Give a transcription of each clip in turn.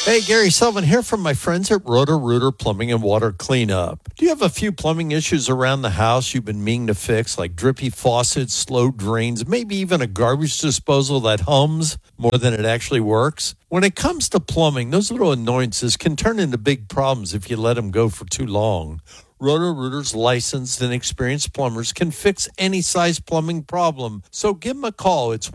Hey, Gary Sullivan here from my friends at Roto-Rooter Plumbing and Water Cleanup. Do you have a few plumbing issues around the house you've been meaning to fix, like drippy faucets, slow drains, maybe even a garbage disposal that hums more than it actually works? When it comes to plumbing, those little annoyances can turn into big problems if you let them go for too long. Roto-Rooter's licensed and experienced plumbers can fix any size plumbing problem. So give them a call. It's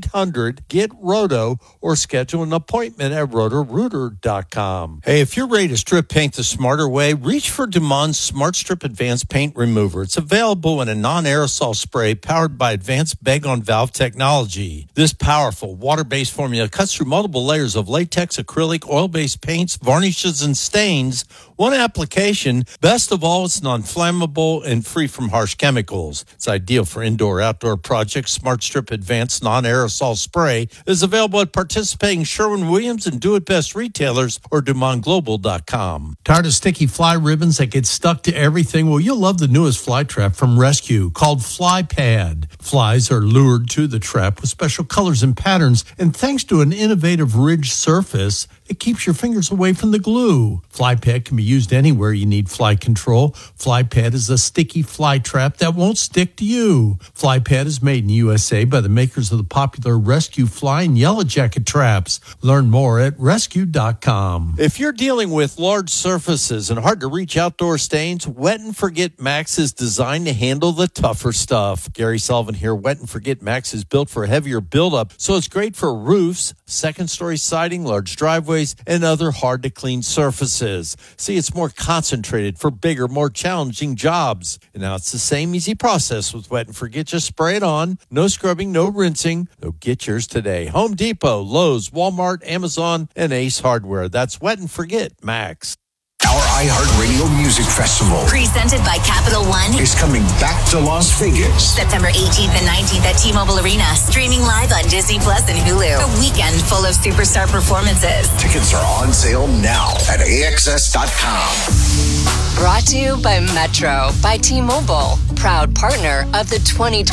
1-800-GET-ROTO or schedule an appointment at rotorooter.com. Hey, if you're ready to strip paint the smarter way, reach for Dumont Smart Strip Advanced Paint Remover. It's available in a non-aerosol spray powered by advanced bag-on-valve technology. This powerful water-based formula cuts through multiple layers of latex, acrylic, oil-based paints, varnishes, and stains. One application. Best of all, it's non-flammable and free from harsh chemicals. It's ideal for indoor-outdoor projects. Smart Strip Advanced Non-Aerosol Spray is available at participating Sherwin-Williams and Do-It-Best retailers or DumontGlobal.com. Tired of sticky fly ribbons that get stuck to everything? Well, you'll love the newest fly trap from Rescue called Fly Pad. Flies are lured to the trap with special colors and patterns, and thanks to an innovative ridged surface, it keeps your fingers away from the glue. Fly Pad can be used anywhere you need fly control. Fly Pad is a sticky fly trap that won't stick to you. Fly Pad is made in USA by the makers of the popular Rescue Fly and Yellow Jacket traps. Learn more at rescue.com. If you're dealing with large surfaces and hard to reach outdoor stains, Wet and Forget Max is designed to handle the tougher stuff. Gary Sullivan here. Wet and Forget Max is built for heavier buildup, so it's great for roofs, second-story siding, large driveways, and other hard-to-clean surfaces. See, it's more concentrated for bigger, more challenging jobs. And now it's the same easy process with Wet and Forget. Just spray it on. No scrubbing, no rinsing. So get yours today. Home Depot, Lowe's, Walmart, Amazon, and Ace Hardware. That's Wet and Forget Max. Our iHeartRadio Music Festival, presented by Capital One, is coming back to Las Vegas. September 18th and 19th at T-Mobile Arena. Streaming live on Disney Plus and Hulu. A weekend full of superstar performances. Tickets are on sale now at AXS.com. Brought to you by Metro by T-Mobile, proud partner of the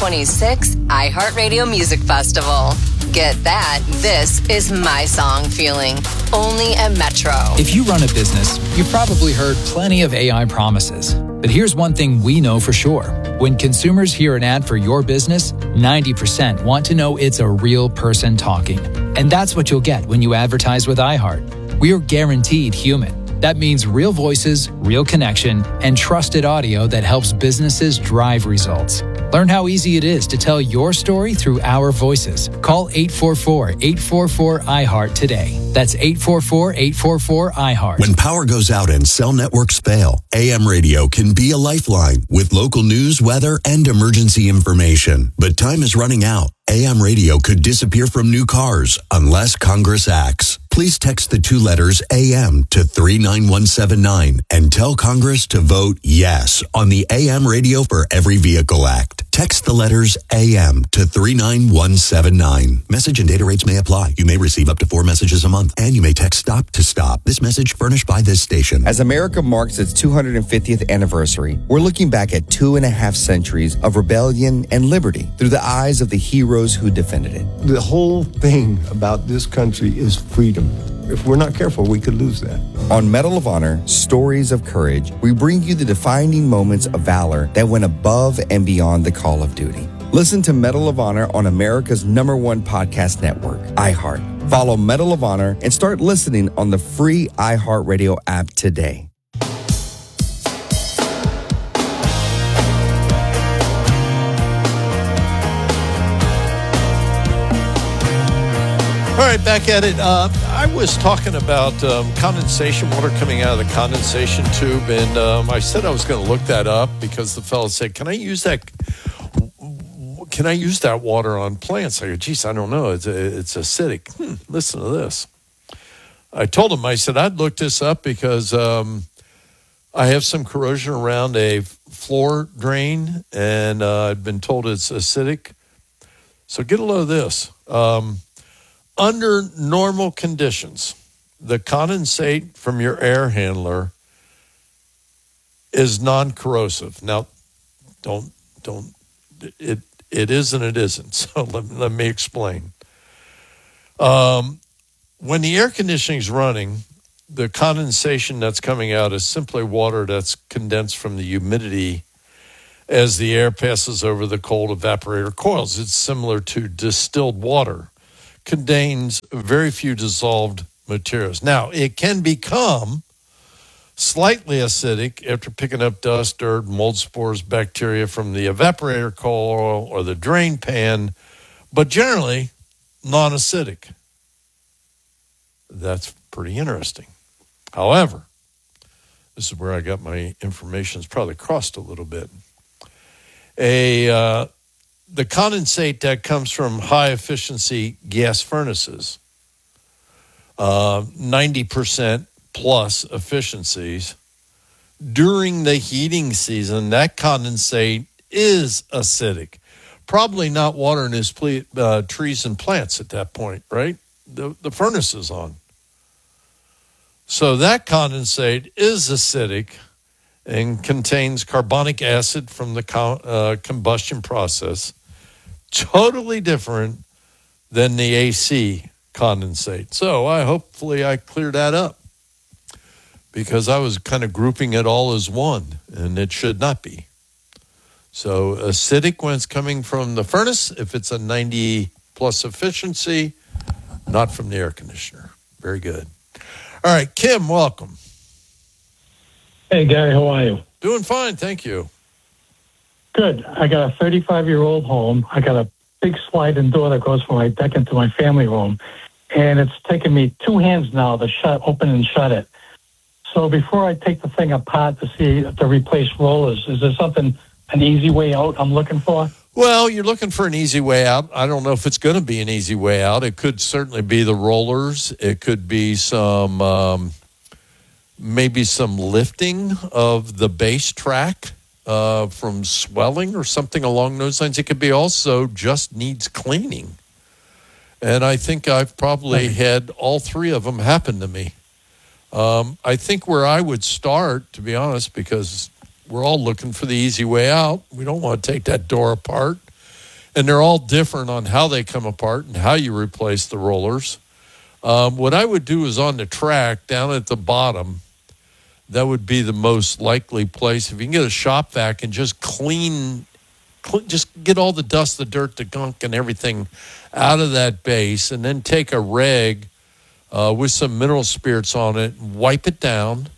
2026 iHeartRadio Music Festival. Get that. This is my song feeling. Only at Metro. If you run a business, you've probably heard plenty of AI promises. But here's one thing we know for sure. When consumers hear an ad for your business, 90% want to know it's a real person talking. And that's what you'll get when you advertise with iHeart. We are guaranteed human. That means real voices, real connection, and trusted audio that helps businesses drive results. Learn how easy it is to tell your story through our voices. Call 844-844-iHeart today. That's 844-844-iHeart. When power goes out and cell networks fail, AM radio can be a lifeline with local news, weather, and emergency information. But time is running out. AM radio could disappear from new cars unless Congress acts. Please text the two letters AM to 39179 and tell Congress to vote yes on the AM Radio for Every Vehicle Act. Text the letters AM to 39179. Message and data rates may apply. You may receive up to 4 messages a month, and you may text STOP to STOP. This message furnished by this station. As America marks its 250th anniversary, we're looking back at 2.5 centuries of rebellion and liberty through the eyes of the heroes who defended it. The whole thing about this country is freedom. If we're not careful, we could lose that. On Medal of Honor, Stories of Courage, we bring you the defining moments of valor that went above and beyond the call of duty. Listen to Medal of Honor on America's #1 podcast network, iHeart. Follow Medal of Honor and start listening on the free iHeartRadio app today. All right, back at it. I was talking about condensation water coming out of the condensation tube, and I said I was going to look that up because the fellow said, "Can I use that? Can I use that water on plants?" I go, "Geez, I don't know. It's acidic." Listen to this. I told him, I said, I'd look this up because I have some corrosion around a floor drain, and I've been told it's acidic. So get a load of this. Under normal conditions, the condensate from your air handler is non-corrosive. Now, it is and it isn't. So let me explain. When the air conditioning is running the condensation that's coming out is simply water that's condensed from the humidity as the air passes over the cold evaporator coils. It's similar to distilled water. Contains very few dissolved materials. Now, it can become slightly acidic after picking up dust, dirt, mold spores, bacteria from the evaporator coil or the drain pan, but generally non-acidic. That's pretty interesting. However, this is where I got my information. It's probably crossed a little bit. The condensate that comes from high-efficiency gas furnaces, 90% plus efficiencies, during the heating season, that condensate is acidic. Probably not watering his trees and plants at that point, right? The furnace is on. So that condensate is acidic and contains carbonic acid from the combustion process. Totally different than the AC condensate. So hopefully I cleared that up, because I was kind of grouping it all as one, and it should not be. So acidic when it's coming from the furnace, if it's a 90 plus efficiency, not from the air conditioner. Very good. All right, Kim, welcome. Hey, Gary, how are you? Doing fine, thank you. Good. I got a 35-year-old home. I got a big sliding door that goes from my deck into my family room, and it's taken me 2 hands now to open and shut it. So before I take the thing apart to see to replace rollers, is there an easy way out I'm looking for? Well, you're looking for an easy way out. I don't know if it's going to be an easy way out. It could certainly be the rollers. It could be maybe some lifting of the base track from swelling or something along those lines. It could be also just needs cleaning. And I think I've probably had all 3 of them happen to me. I think where I would start, to be honest, because we're all looking for the easy way out. We don't want to take that door apart. And they're all different on how they come apart and how you replace the rollers. What I would do is on the track down at the bottom, that would be the most likely place. If you can get a shop vac and just just get all the dust, the dirt, the gunk, and everything out of that base, and then take a rag with some mineral spirits on it and wipe it down.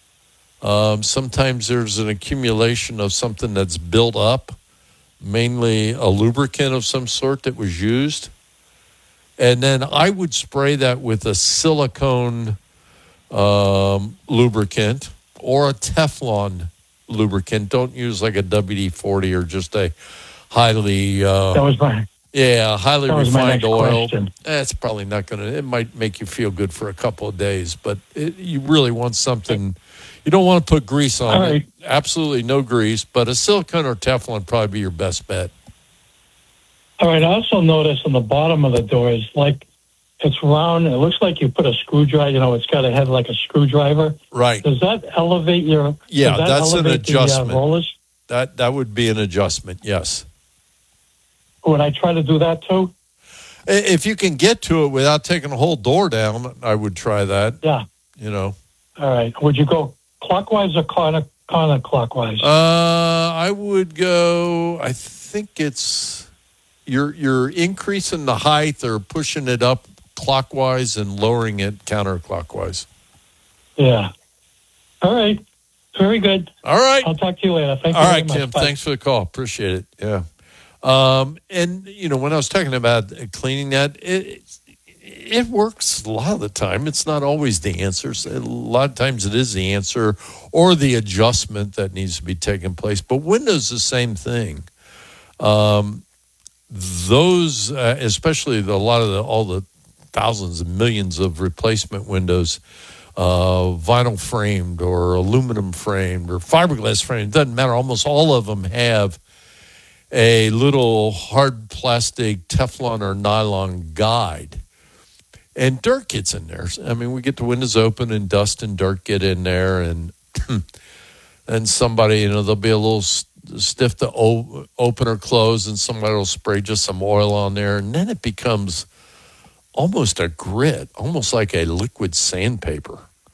Sometimes there's an accumulation of something that's built up, mainly a lubricant of some sort that was used. And then I would spray that with a silicone lubricant or a Teflon lubricant. Don't use like a WD-40 or just a highly highly refined oil. It's probably not going to. It might make you feel good for a couple of days, but you really want something. You don't want to put grease on it. Absolutely no grease, but a silicone or Teflon would probably be your best bet. All right. I also noticed on the bottom of the door is like it's round. It looks like you put a screwdriver. It's got a head like a screwdriver. Right. Does that elevate your? Yeah, that's an adjustment. The rollers? That would be an adjustment. Yes. Would I try to do that too? If you can get to it without taking the whole door down, I would try that. Yeah. All right. Would you go clockwise or counterclockwise? I would go. I think it's you're increasing the height or pushing it up clockwise and lowering it counterclockwise. Yeah. All right. Very good. All right. I'll talk to you later. Thank you. All right, Kim. Bye. Thanks for the call. Appreciate it. Yeah. And when I was talking about cleaning that, it works a lot of the time. It's not always the answer. A lot of times it is the answer or the adjustment that needs to be taking place. But Windows, the same thing. Those, especially all the thousands and millions of replacement windows, vinyl framed or aluminum framed or fiberglass framed, it doesn't matter. Almost all of them have a little hard plastic Teflon or nylon guide. And dirt gets in there. I mean, we get the windows open and dust and dirt get in there, and somebody, there'll be a little stiff to open or close, and somebody will spray just some oil on there, and then it becomes almost a grit, almost like a liquid sandpaper.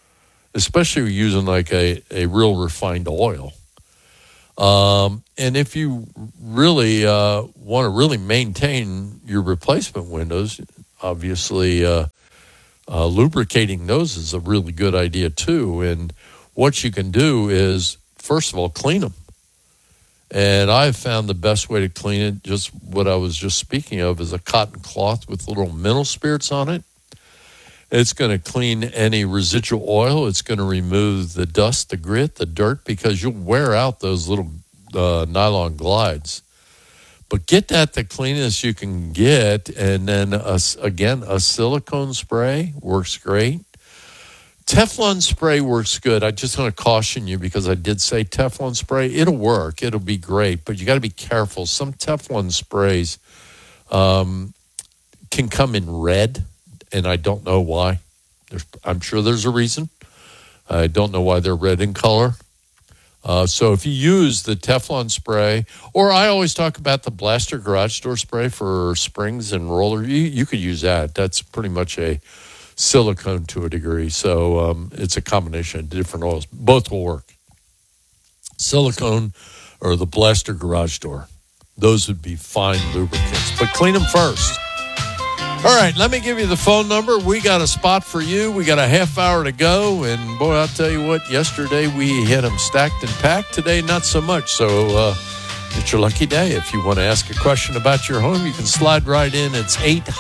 especially using like a real refined oil. And if you really want to really maintain your replacement windows, obviously lubricating those is a really good idea too. And what you can do is, first of all, clean them. And I've found the best way to clean it, just what I was just speaking of, is a cotton cloth with little mineral spirits on it. It's going to clean any residual oil. It's going to remove the dust, the grit, the dirt, because you'll wear out those little nylon glides. But get that the cleanest you can get. And then, a silicone spray works great. Teflon spray works good. I just want to caution you because I did say Teflon spray. It'll work. It'll be great, but you got to be careful. Some Teflon sprays can come in red, and I don't know why. I'm sure there's a reason. I don't know why they're red in color. So if you use the Teflon spray, or I always talk about the Blaster garage door spray for springs and roller, you could use that. That's pretty much a silicone to a degree, so it's a combination of different oils. Both will work. Silicone or the Blaster garage door. Those would be fine lubricants, but clean them first. All right, let me give you the phone number. We got a spot for you. We got a half hour to go, and boy, I'll tell you what, yesterday we had them stacked and packed. Today, not so much, so it's your lucky day. If you want to ask a question about your home, you can slide right in. It's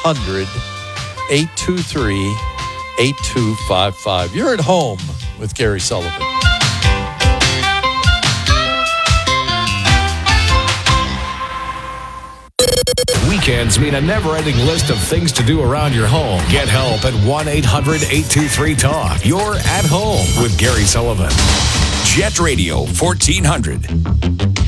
800-823-8255. You're at home with Gary Sullivan. Weekends mean a never-ending list of things to do around your home. Get help at 1-800-823-TALK. You're at home with Gary Sullivan. Jet Radio 1400.